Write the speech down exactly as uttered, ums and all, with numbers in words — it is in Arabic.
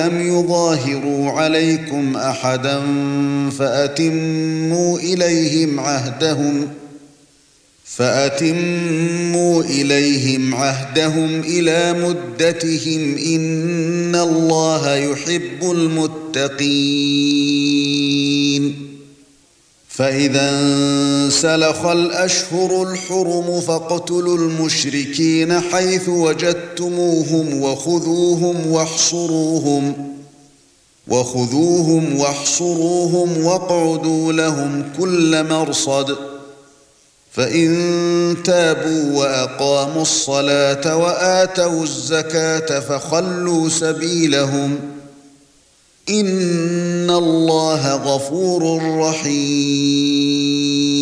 لم يظاهروا عليكم أحدا فأتموا إليهم عهدهم فأتموا إليهم عهدهم إلى مدتهم إن الله يحب المتقين فإذا انسلخ الأشهر الحرم فاقتلوا المشركين حيث وجدتموهم وخذوهم واحصروهم وخذوهم واحصروهم واقعدوا لهم كل مرصد فإن تابوا وأقاموا الصلاة وآتوا الزكاة فخلوا سبيلهم إن الله غفور رحيم